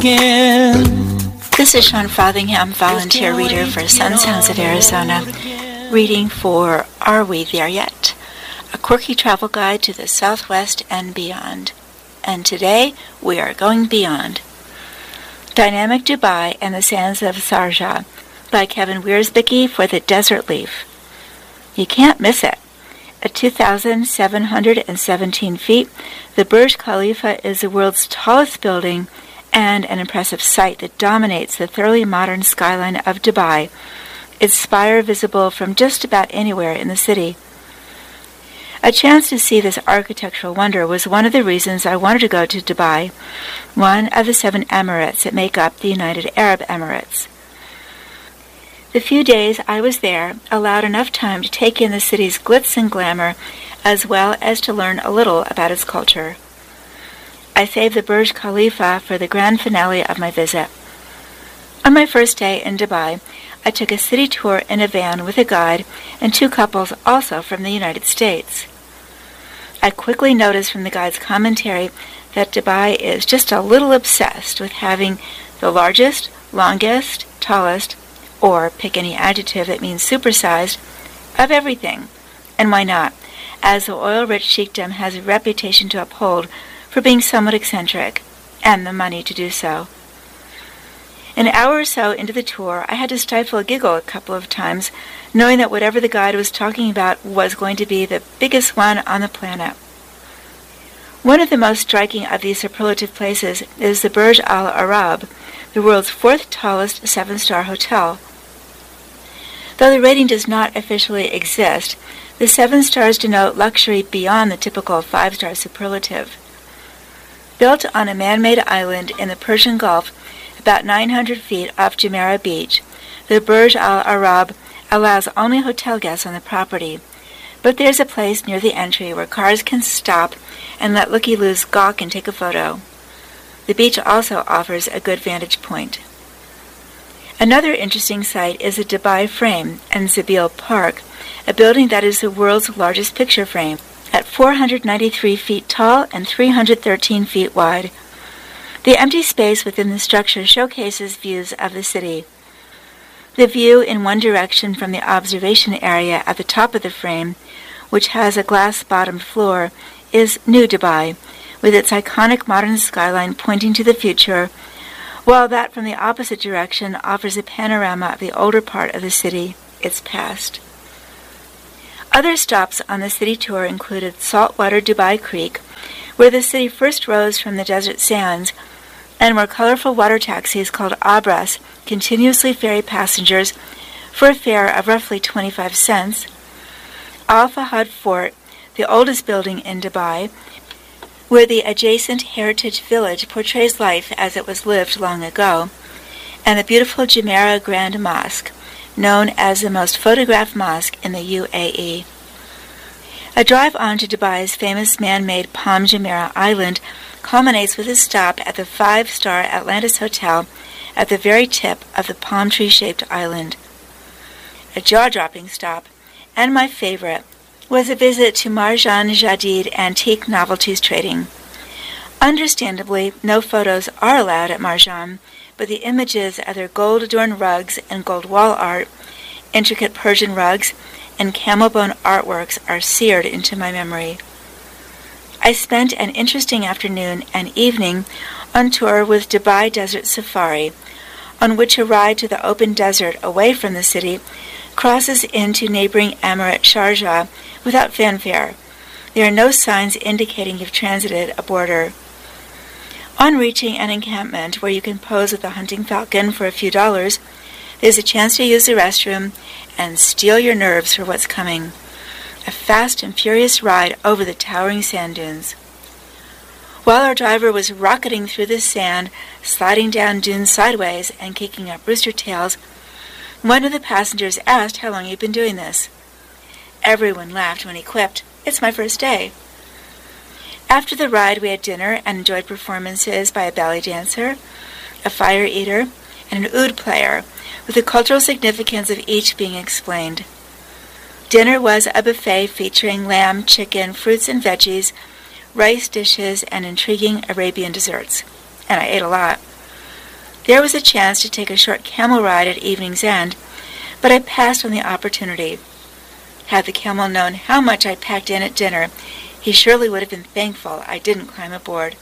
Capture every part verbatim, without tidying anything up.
This is Sean Frothingham, volunteer reader for Sun Sounds of Arizona, reading for Are We There Yet? A quirky travel guide to the Southwest and beyond. And today, we are going beyond. Dynamic Dubai and the Sands of Sharjah by Kevin Wiersbicky for the Desert Leaf. You can't miss it. At two thousand seven hundred seventeen feet, the Burj Khalifa is the world's tallest building and an impressive sight that dominates the thoroughly modern skyline of Dubai, its spire visible from just about anywhere in the city. A chance to see this architectural wonder was one of the reasons I wanted to go to Dubai, one of the seven Emirates that make up the United Arab Emirates. The few days I was there allowed enough time to take in the city's glitz and glamour, as well as to learn a little about its culture. I saved the Burj Khalifa for the grand finale of my visit. On my first day in Dubai, I took a city tour in a van with a guide and two couples also from the United States. I quickly noticed from the guide's commentary that Dubai is just a little obsessed with having the largest, longest, tallest, or pick any adjective that means supersized, of everything. And why not, as the oil-rich sheikdom has a reputation to uphold for being somewhat eccentric, and the money to do so. An hour or so into the tour, I had to stifle a giggle a couple of times, knowing that whatever the guide was talking about was going to be the biggest one on the planet. One of the most striking of these superlative places is the Burj Al Arab, the world's fourth tallest seven-star hotel. Though the rating does not officially exist, the seven stars denote luxury beyond the typical five-star superlative. Built on a man-made island in the Persian Gulf, about nine hundred feet off Jumeirah Beach, the Burj Al Arab allows only hotel guests on the property, but there's a place near the entry where cars can stop and let looky-loos gawk and take a photo. The beach also offers a good vantage point. Another interesting site is the Dubai Frame and Zabeel Park, a building that is the world's largest picture frame, at four hundred ninety-three feet tall and three hundred thirteen feet wide. The empty space within the structure showcases views of the city. The view in one direction from the observation area at the top of the frame, which has a glass-bottomed floor, is New Dubai, with its iconic modern skyline pointing to the future, while that from the opposite direction offers a panorama of the older part of the city, its past. Other stops on the city tour included saltwater Dubai Creek, where the city first rose from the desert sands, and where colorful water taxis called Abras continuously ferry passengers for a fare of roughly twenty-five cents, Al Fahd Fort, the oldest building in Dubai, where the adjacent heritage village portrays life as it was lived long ago, and the beautiful Jumeirah Grand Mosque, known as the most photographed mosque in the U A E. A drive on to Dubai's famous man-made Palm Jumeirah Island culminates with a stop at the five-star Atlantis Hotel at the very tip of the palm tree-shaped island. A jaw-dropping stop, and my favorite, was a visit to Marjan Jadid Antique Novelties Trading. Understandably, no photos are allowed at Marjan, but the images of their gold-adorned rugs and gold wall art, intricate Persian rugs, and camel-bone artworks are seared into my memory. I spent an interesting afternoon and evening on tour with Dubai Desert Safari, on which a ride to the open desert away from the city crosses into neighboring Emirate Sharjah without fanfare. There are no signs indicating you've transited a border. On reaching an encampment where you can pose with a hunting falcon for a few dollars, there's a chance to use the restroom and steel your nerves for what's coming. A fast and furious ride over the towering sand dunes. While our driver was rocketing through the sand, sliding down dunes sideways and kicking up rooster tails, one of the passengers asked how long he'd been doing this. Everyone laughed when he quipped, "It's my first day." After the ride, we had dinner and enjoyed performances by a belly dancer, a fire eater, and an oud player, with the cultural significance of each being explained. Dinner was a buffet featuring lamb, chicken, fruits and veggies, rice dishes, and intriguing Arabian desserts, and I ate a lot. There was a chance to take a short camel ride at evening's end, but I passed on the opportunity. Had the camel known how much I packed in at dinner, he surely would have been thankful I didn't climb aboard.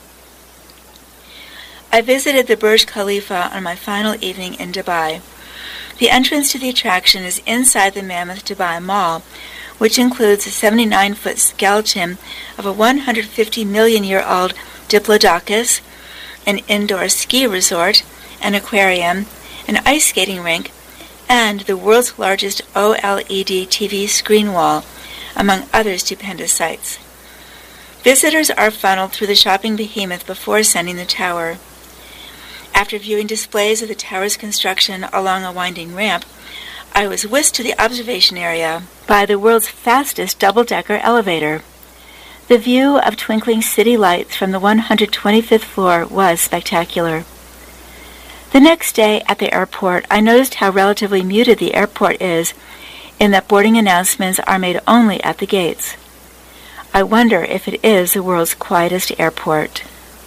I visited the Burj Khalifa on my final evening in Dubai. The entrance to the attraction is inside the mammoth Dubai Mall, which includes a seventy-nine foot skeleton of a one hundred fifty million year old Diplodocus, an indoor ski resort, an aquarium, an ice skating rink, and the world's largest O L E D T V screen wall, among other stupendous sights. Visitors are funneled through the shopping behemoth before ascending the tower. After viewing displays of the tower's construction along a winding ramp, I was whisked to the observation area by the world's fastest double-decker elevator. The view of twinkling city lights from the one hundred twenty-fifth floor was spectacular. The next day at the airport, I noticed how relatively muted the airport is, in that boarding announcements are made only at the gates. I wonder if it is the world's quietest airport.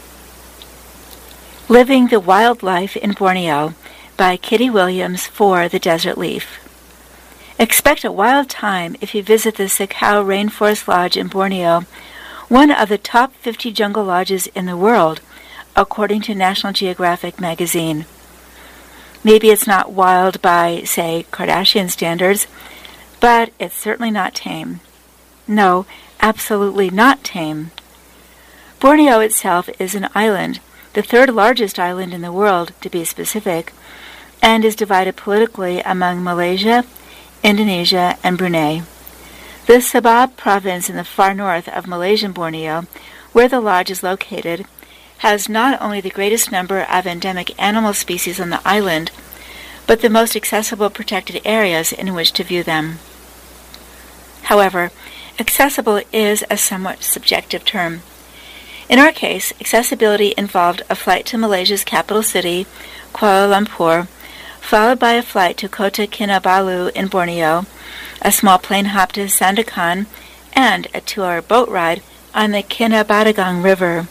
Living the Wild Life in Borneo by Kitty Williams for The Desert Leaf. Expect a wild time if you visit the Sakau Rainforest Lodge in Borneo, one of the top fifty jungle lodges in the world, according to National Geographic magazine. Maybe it's not wild by, say, Kardashian standards, but it's certainly not tame. No, absolutely not tame. Borneo itself is an island, the third largest island in the world, to be specific, and is divided politically among Malaysia, Indonesia, and Brunei. The Sabah province in the far north of Malaysian Borneo, where the lodge is located, has not only the greatest number of endemic animal species on the island, but the most accessible protected areas in which to view them. However, accessible is a somewhat subjective term. In our case, accessibility involved a flight to Malaysia's capital city, Kuala Lumpur, followed by a flight to Kota Kinabalu in Borneo, a small plane hop to Sandakan, and a two-hour boat ride on the Kinabadagang River.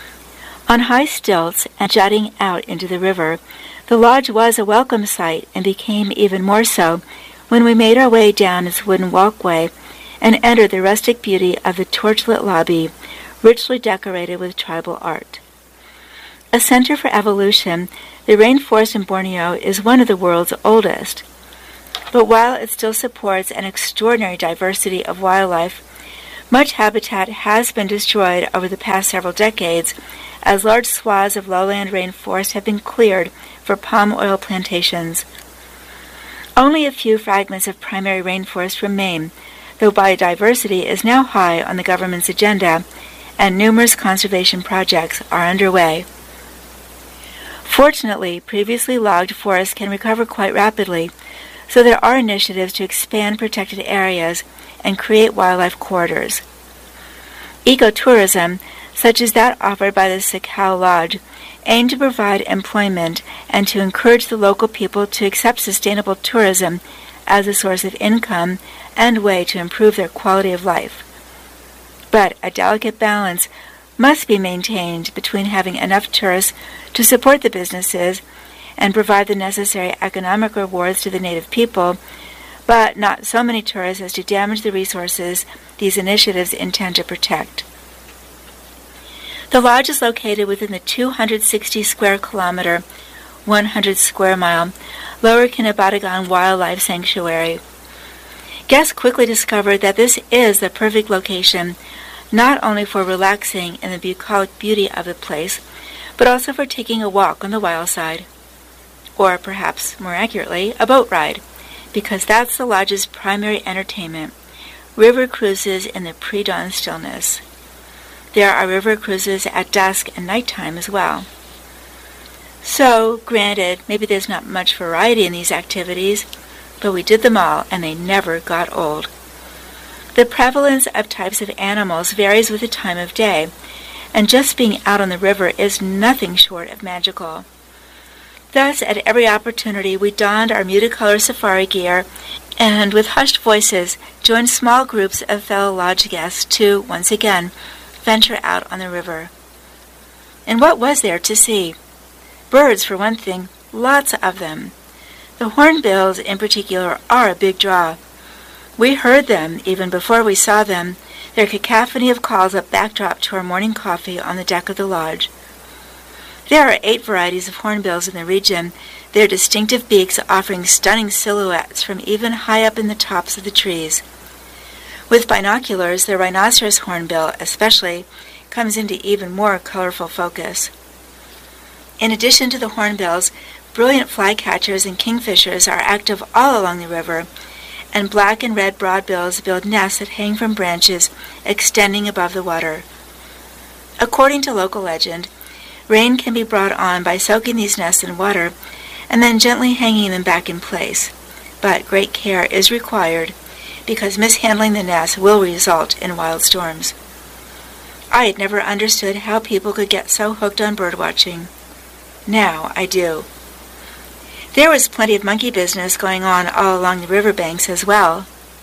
On high stilts and jutting out into the river, the lodge was a welcome sight and became even more so when we made our way down its wooden walkway and entered the rustic beauty of the torchlit lobby, richly decorated with tribal art. A center for evolution, the rainforest in Borneo is one of the world's oldest. But while it still supports an extraordinary diversity of wildlife, much habitat has been destroyed over the past several decades as large swaths of lowland rainforest have been cleared for palm oil plantations. Only a few fragments of primary rainforest remain, though biodiversity is now high on the government's agenda and numerous conservation projects are underway. Fortunately, previously logged forests can recover quite rapidly, so there are initiatives to expand protected areas and create wildlife corridors. Ecotourism, such as that offered by the Sakau Lodge, aim to provide employment and to encourage the local people to accept sustainable tourism as a source of income and way to improve their quality of life. But a delicate balance must be maintained between having enough tourists to support the businesses and provide the necessary economic rewards to the native people, but not so many tourists as to damage the resources these initiatives intend to protect. The lodge is located within the two hundred sixty square kilometer, one hundred square mile, Lower Kinabadagan Wildlife Sanctuary. Guests quickly discovered that this is the perfect location, not only for relaxing in the bucolic beauty of the place, but also for taking a walk on the wild side. Or perhaps, more accurately, a boat ride, because that's the lodge's primary entertainment, river cruises in the pre-dawn stillness. There are river cruises at dusk and nighttime as well. So, granted, maybe there's not much variety in these activities, but we did them all and they never got old. The prevalence of types of animals varies with the time of day, and just being out on the river is nothing short of magical. Thus, at every opportunity, we donned our muted color safari gear and, with hushed voices, joined small groups of fellow lodge guests to, once again, venture out on the river. And what was there to see? Birds, for one thing, lots of them. The hornbills, in particular, are a big draw. We heard them even before we saw them, their cacophony of calls a backdrop to our morning coffee on the deck of the lodge. There are eight varieties of hornbills in the region, their distinctive beaks offering stunning silhouettes from even high up in the tops of the trees. With binoculars, the rhinoceros hornbill, especially, comes into even more colorful focus. In addition to the hornbills, brilliant flycatchers and kingfishers are active all along the river, and black and red broadbills build nests that hang from branches extending above the water. According to local legend, rain can be brought on by soaking these nests in water and then gently hanging them back in place. But great care is required because mishandling the nests will result in wild storms. I had never understood how people could get so hooked on birdwatching. Now I do. There was plenty of monkey business going on all along the riverbanks as well.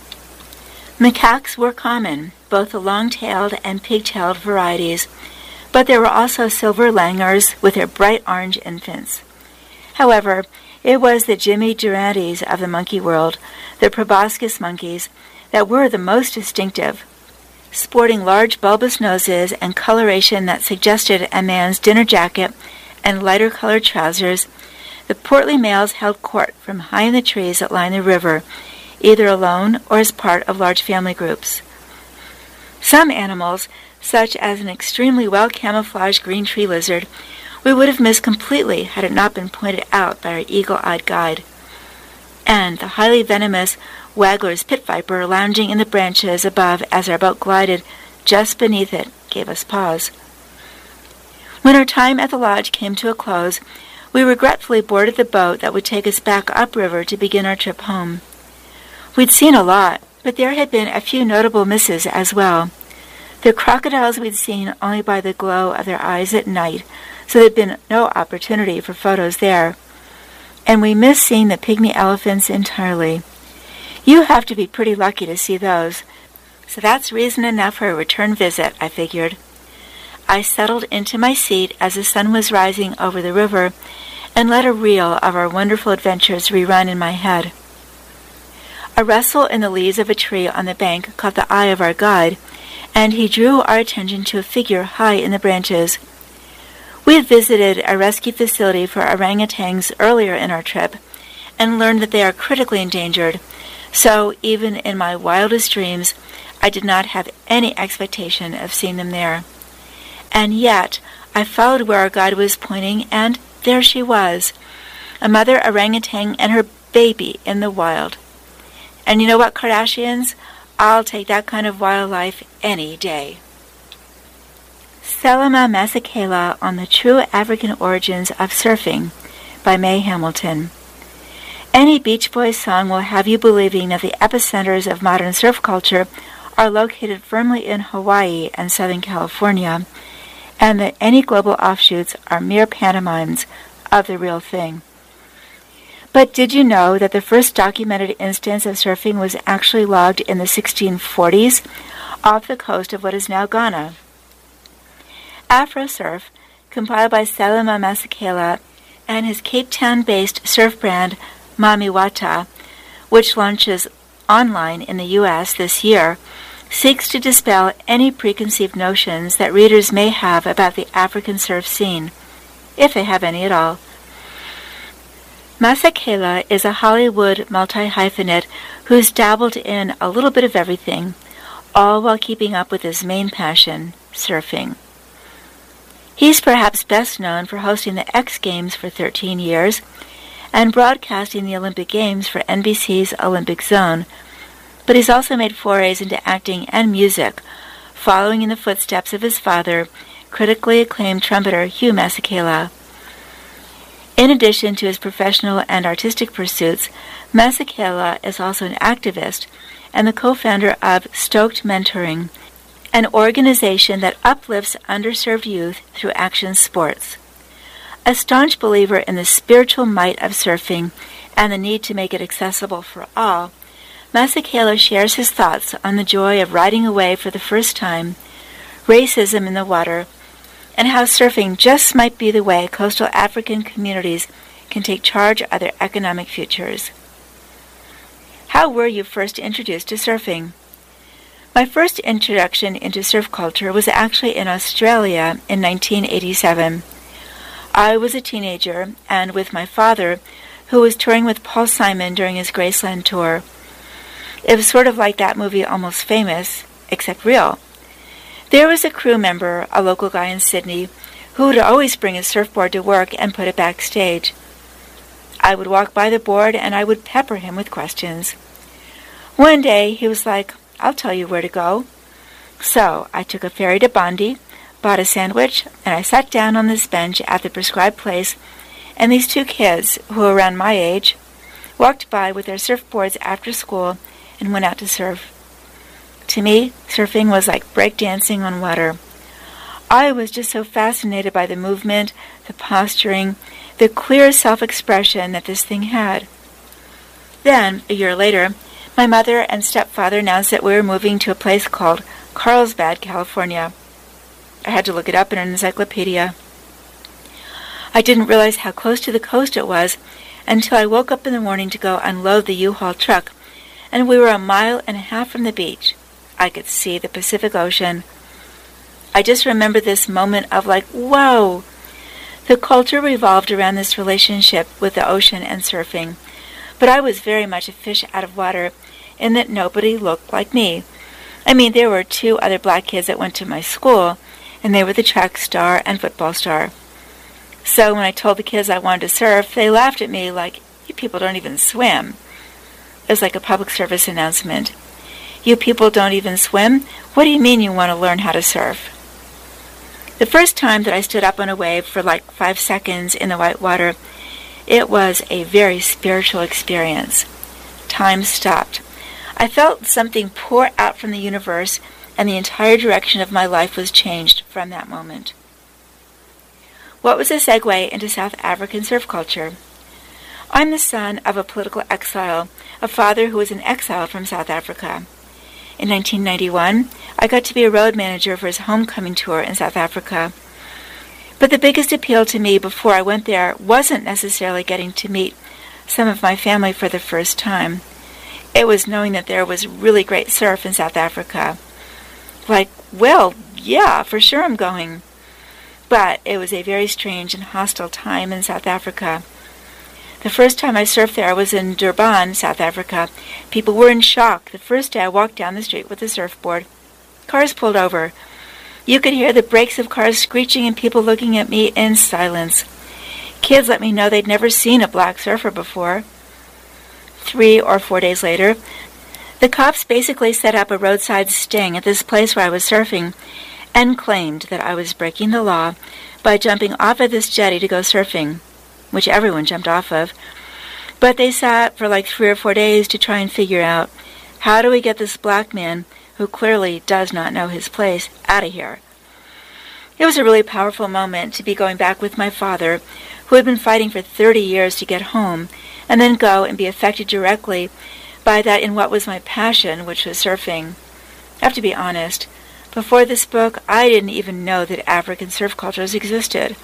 Macaques were common, both the long-tailed and pig-tailed varieties, but there were also silver langurs with their bright orange infants. However, it was the Jimmy Durantes of the monkey world, the proboscis monkeys, that were the most distinctive. Sporting large bulbous noses and coloration that suggested a man's dinner jacket and lighter-colored trousers, the portly males held court from high in the trees that line the river, either alone or as part of large family groups. Some animals, such as an extremely well-camouflaged green tree lizard, we would have missed completely had it not been pointed out by our eagle-eyed guide. And the highly venomous Wagler's pit viper lounging in the branches above as our boat glided just beneath it gave us pause. When our time at the lodge came to a close, we regretfully boarded the boat that would take us back upriver to begin our trip home. We'd seen a lot, but there had been a few notable misses as well. The crocodiles we'd seen only by the glow of their eyes at night, so there'd been no opportunity for photos there. And we missed seeing the pygmy elephants entirely. You have to be pretty lucky to see those, so that's reason enough for a return visit, I figured. I settled into my seat as the sun was rising over the river and let a reel of our wonderful adventures rerun in my head. A rustle in the leaves of a tree on the bank caught the eye of our guide, and he drew our attention to a figure high in the branches. We had visited a rescue facility for orangutans earlier in our trip and learned that they are critically endangered, so even in my wildest dreams, I did not have any expectation of seeing them there. And yet, I followed where our guide was pointing, and there she was, a mother orangutan and her baby in the wild. And you know what, Kardashians? I'll take that kind of wildlife any day. Selma Masekela on the True African Origins of Surfing by Mae Hamilton. Any Beach Boys song will have you believing that the epicenters of modern surf culture are located firmly in Hawaii and Southern California, and that any global offshoots are mere pantomimes of the real thing. But did you know that the first documented instance of surfing was actually logged in the sixteen forties off the coast of what is now Ghana? Afro Surf, compiled by Selma Masekela and his Cape Town-based surf brand Mamiwata, which launches online in the U S this year, seeks to dispel any preconceived notions that readers may have about the African surf scene, if they have any at all. Masekela is a Hollywood multi-hyphenate who's dabbled in a little bit of everything, all while keeping up with his main passion, surfing. He's perhaps best known for hosting the X Games for thirteen years and broadcasting the Olympic Games for N B C's Olympic Zone, but he's also made forays into acting and music, following in the footsteps of his father, critically acclaimed trumpeter Hugh Masekela. In addition to his professional and artistic pursuits, Masekela is also an activist and the co-founder of Stoked Mentoring, an organization that uplifts underserved youth through action sports. A staunch believer in the spiritual might of surfing and the need to make it accessible for all, Masekela shares his thoughts on the joy of riding away for the first time, racism in the water, and how surfing just might be the way coastal African communities can take charge of their economic futures. How were you first introduced to surfing? My first introduction into surf culture was actually in Australia in nineteen eighty-seven. I was a teenager, and with my father, who was touring with Paul Simon during his Graceland tour. It was sort of like that movie Almost Famous, except real. There was a crew member, a local guy in Sydney, who would always bring his surfboard to work and put it backstage. I would walk by the board and I would pepper him with questions. One day he was like, "I'll tell you where to go." So I took a ferry to Bondi, bought a sandwich, and I sat down on this bench at the prescribed place, and these two kids, who were around my age, walked by with their surfboards after school and went out to surf. To me, surfing was like breakdancing on water. I was just so fascinated by the movement, the posturing, the clear self-expression that this thing had. Then, a year later, my mother and stepfather announced that we were moving to a place called Carlsbad, California. I had to look it up in an encyclopedia. I didn't realize how close to the coast it was until I woke up in the morning to go unload the U-Haul truck, and we were a mile and a half from the beach. I could see the Pacific Ocean. I just remember this moment of like, whoa! The culture revolved around this relationship with the ocean and surfing, but I was very much a fish out of water in that nobody looked like me. I mean, there were two other black kids that went to my school, and they were the track star and football star. So when I told the kids I wanted to surf, they laughed at me like, "You people don't even swim." It was like a public service announcement. "You people don't even swim? What do you mean you want to learn how to surf?" The first time that I stood up on a wave for like five seconds in the white water, it was a very spiritual experience. Time stopped. I felt something pour out from the universe, and the entire direction of my life was changed from that moment. What was a segue into South African surf culture? I'm the son of a political exile, a father who was in exile from South Africa. In nineteen ninety-one, I got to be a road manager for his homecoming tour in South Africa. But the biggest appeal to me before I went there wasn't necessarily getting to meet some of my family for the first time. It was knowing that there was really great surf in South Africa. Like, well, yeah, for sure I'm going. But it was a very strange and hostile time in South Africa. The first time I surfed there, I was in Durban, South Africa. People were in shock the first day I walked down the street with a surfboard. Cars pulled over. You could hear the brakes of cars screeching and people looking at me in silence. Kids let me know they'd never seen a black surfer before. Three or four days later, the cops basically set up a roadside sting at this place where I was surfing and claimed that I was breaking the law by jumping off of this jetty to go surfing, which everyone jumped off of. But they sat for like three or four days to try and figure out, how do we get this black man, who clearly does not know his place, out of here? It was a really powerful moment to be going back with my father, who had been fighting for thirty years to get home, and then go and be affected directly by that in what was my passion, which was surfing. I have to be honest, before this book, I didn't even know that African surf cultures existed.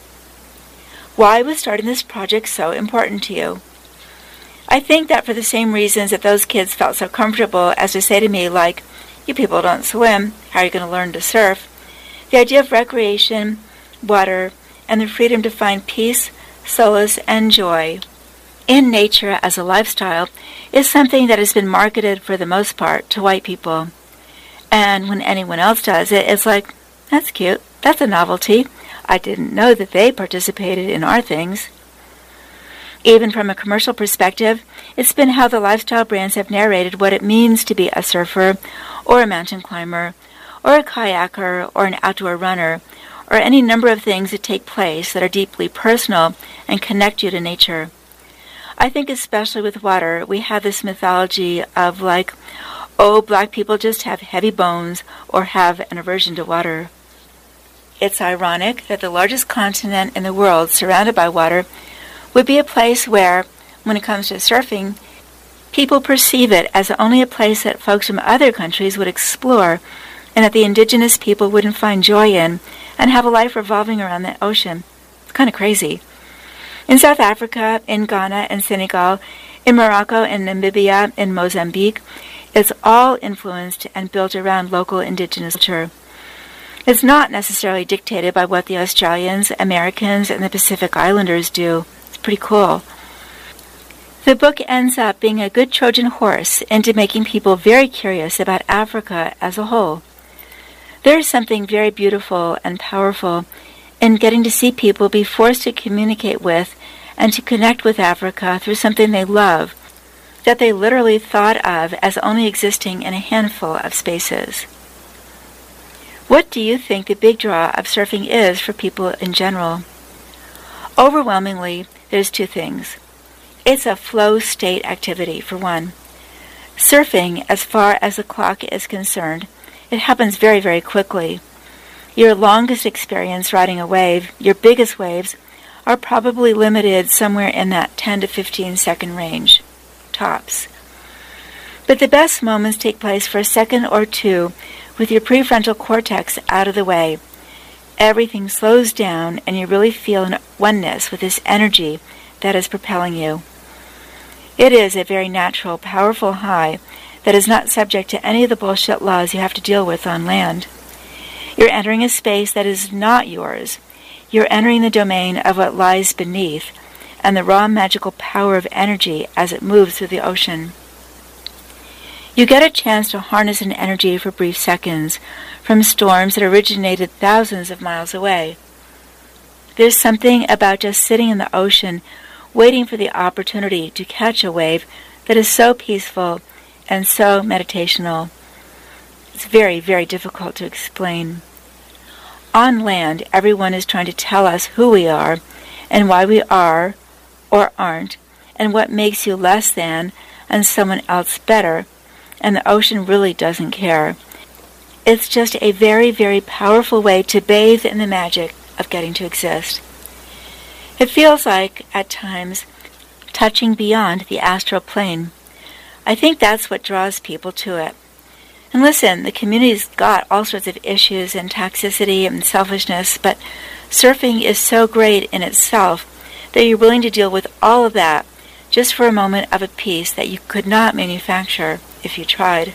Why was starting this project so important to you? I think that for the same reasons that those kids felt so comfortable as to say to me, like, "You people don't swim, how are you going to learn to surf?" The idea of recreation, water, and the freedom to find peace, solace, and joy in nature as a lifestyle is something that has been marketed for the most part to white people. And when anyone else does it, it's like, "That's cute, that's a novelty. I didn't know that they participated in our things." Even from a commercial perspective, it's been how the lifestyle brands have narrated what it means to be a surfer, or a mountain climber, or a kayaker, or an outdoor runner, or any number of things that take place that are deeply personal and connect you to nature. I think especially with water, we have this mythology of like, oh, black people just have heavy bones or have an aversion to water. It's ironic that the largest continent in the world surrounded by water would be a place where, when it comes to surfing, people perceive it as only a place that folks from other countries would explore and that the indigenous people wouldn't find joy in and have a life revolving around the ocean. It's kind of crazy. In South Africa, in Ghana and Senegal, in Morocco and Namibia, in Mozambique, it's all influenced and built around local indigenous culture. It's not necessarily dictated by what the Australians, Americans, and the Pacific Islanders do. It's pretty cool. The book ends up being a good Trojan horse into making people very curious about Africa as a whole. There is something very beautiful and powerful in getting to see people be forced to communicate with and to connect with Africa through something they love, that they literally thought of as only existing in a handful of spaces. What do you think the big draw of surfing is for people in general? Overwhelmingly, there's two things. It's a flow state activity, for one. Surfing, as far as the clock is concerned, it happens very, very quickly. Your longest experience riding a wave, your biggest waves, are probably limited somewhere in that ten to fifteen second range, tops. But the best moments take place for a second or two with your prefrontal cortex out of the way. Everything slows down and you really feel an oneness with this energy that is propelling you. It is a very natural, powerful high that is not subject to any of the bullshit laws you have to deal with on land. You're entering a space that is not yours. You're entering the domain of what lies beneath and the raw magical power of energy as it moves through the ocean. You get a chance to harness an energy for brief seconds from storms that originated thousands of miles away. There's something about just sitting in the ocean waiting for the opportunity to catch a wave that is so peaceful and so meditational. It's very, very difficult to explain. On land, everyone is trying to tell us who we are and why we are or aren't and what makes you less than and someone else better, and the ocean really doesn't care. It's just a very, very powerful way to bathe in the magic of getting to exist. It feels like, at times, touching beyond the astral plane. I think that's what draws people to it. And listen, the community's got all sorts of issues and toxicity and selfishness, but surfing is so great in itself that you're willing to deal with all of that just for a moment of a peace that you could not manufacture if you tried.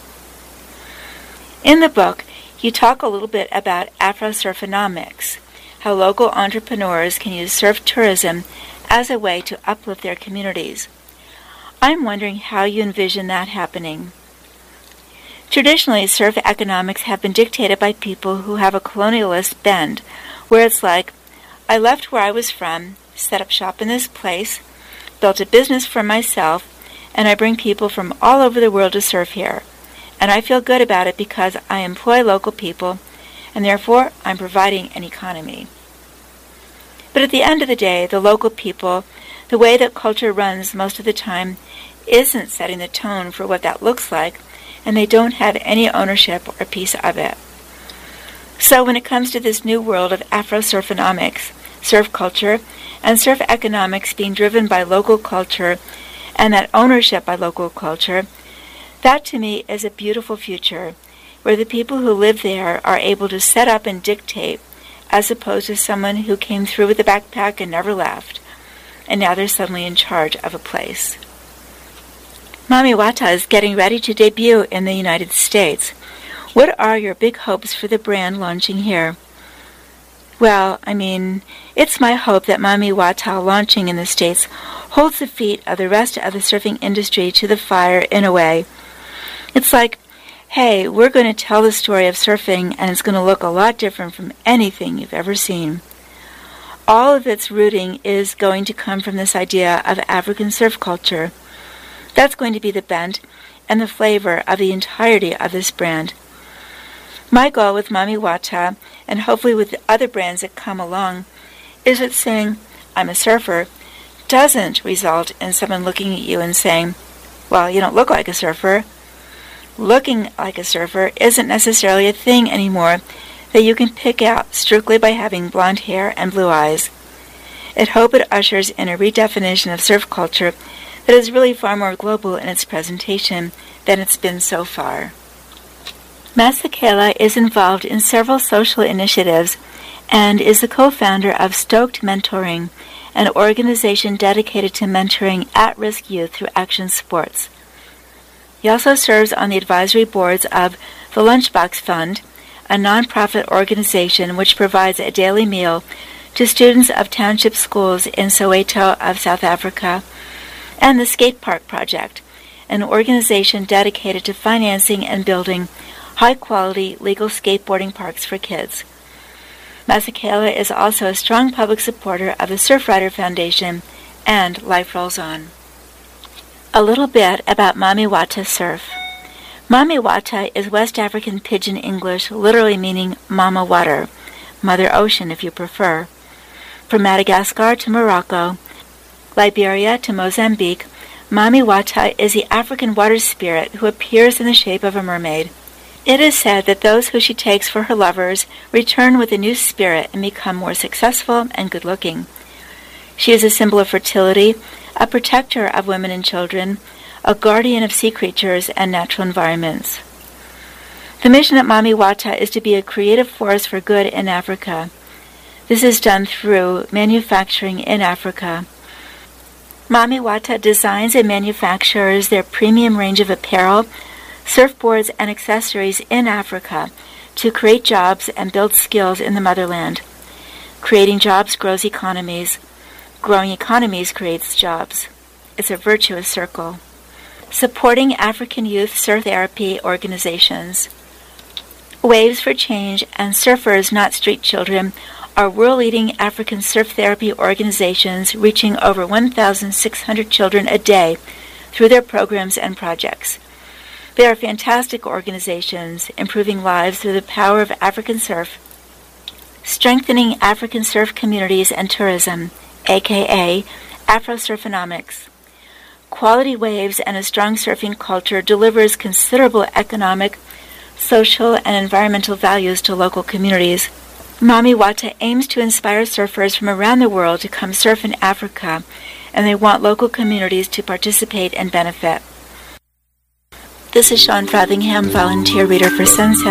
In the book, you talk a little bit about Afrosurfonomics, how local entrepreneurs can use surf tourism as a way to uplift their communities. I'm wondering how you envision that happening. Traditionally, surf economics have been dictated by people who have a colonialist bend, where it's like, I left where I was from, set up shop in this place, built a business for myself, and I bring people from all over the world to surf here. And I feel good about it because I employ local people, and therefore I'm providing an economy. But at the end of the day, the local people, the way that culture runs most of the time, isn't setting the tone for what that looks like, and they don't have any ownership or piece of it. So when it comes to this new world of Afrosurfonomics, surf culture, and surf economics being driven by local culture, and that ownership by local culture, that to me is a beautiful future, where the people who live there are able to set up and dictate, as opposed to someone who came through with a backpack and never left, and now they're suddenly in charge of a place. Mami Wata is getting ready to debut in the United States. What are your big hopes for the brand launching here? Well, I mean, it's my hope that Mami Wata launching in the States holds the feet of the rest of the surfing industry to the fire in a way. It's like, hey, we're going to tell the story of surfing, and it's going to look a lot different from anything you've ever seen. All of its rooting is going to come from this idea of African surf culture. That's going to be the bent and the flavor of the entirety of this brand. My goal with Mami Wata, and hopefully with the other brands that come along, is that saying, I'm a surfer, doesn't result in someone looking at you and saying, well, you don't look like a surfer. Looking like a surfer isn't necessarily a thing anymore that you can pick out strictly by having blonde hair and blue eyes. I hope it ushers in a redefinition of surf culture that is really far more global in its presentation than it's been so far. Masekela is involved in several social initiatives and is the co-founder of Stoked Mentoring, an organization dedicated to mentoring at-risk youth through action sports. He also serves on the advisory boards of the Lunchbox Fund, a nonprofit organization which provides a daily meal to students of township schools in Soweto of South Africa, and the Skate Park Project, an organization dedicated to financing and building high-quality legal skateboarding parks for kids. Masekela is also a strong public supporter of the Surfrider Foundation and Life Rolls On. A little bit about Mami Wata Surf. Mami Wata is West African Pidgin English, literally meaning Mama Water, Mother Ocean if you prefer. From Madagascar to Morocco, Liberia to Mozambique, Mami Wata is the African water spirit who appears in the shape of a mermaid. It is said that those who she takes for her lovers return with a new spirit and become more successful and good-looking. She is a symbol of fertility, a protector of women and children, a guardian of sea creatures and natural environments. The mission at Mami Wata is to be a creative force for good in Africa. This is done through manufacturing in Africa. Mami Wata designs and manufactures their premium range of apparel, surfboards, and accessories in Africa to create jobs and build skills in the motherland. Creating jobs grows economies. Growing economies creates jobs. It's a virtuous circle. Supporting African youth surf therapy organizations. Waves for Change and Surfers Not Street Children are world-leading African surf therapy organizations reaching over one thousand six hundred children a day through their programs and projects. They are fantastic organizations, improving lives through the power of African surf, strengthening African surf communities and tourism, aka Afro-Surfonomics. Quality waves and a strong surfing culture delivers considerable economic, social, and environmental values to local communities. Mami Wata aims to inspire surfers from around the world to come surf in Africa, and they want local communities to participate and benefit. This is Sean Frothingham, volunteer reader for Sunset.